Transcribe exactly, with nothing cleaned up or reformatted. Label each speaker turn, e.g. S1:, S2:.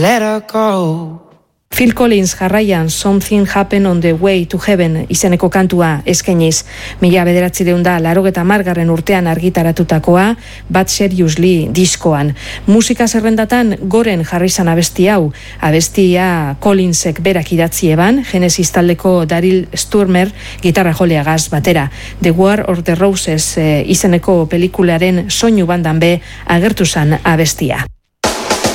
S1: Let her go.
S2: Phil Collins jarraian Something Happened on the Way to Heaven izeneko kantua eskainiz. Mila bederatziehun eta laurogeita hamargarren urtean argitaratutakoa Bad Seriously diskoan. Musika zerrendatan goren jarri zan abesti hau. Abestia Collinsek berak idatzi eban, Genesis taldeko Daryl Stuermer gitarra joleagaz batera. The War of the Roses eh, izeneko pelikularen soinu bandan be agertu zan abestia.